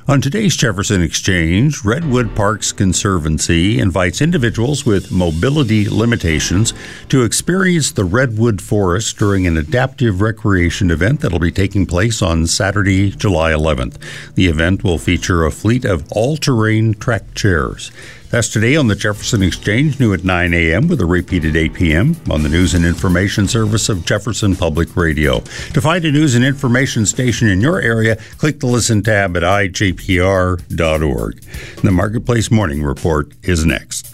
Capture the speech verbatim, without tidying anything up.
On today's Jefferson Exchange, Redwood Parks Conservancy invites individuals with mobility limitations to experience the Redwood Forest during an adaptive recreation event that will be taking place on Saturday, July eleventh. The event will feature a fleet of all-terrain track chairs. That's today on the Jefferson Exchange, new at nine a.m. with a repeat at eight p.m. on the News and Information Service of Jefferson Public Radio. To find a news and information station in your area, click the Listen tab at I J P R dot org. The Marketplace Morning Report is next.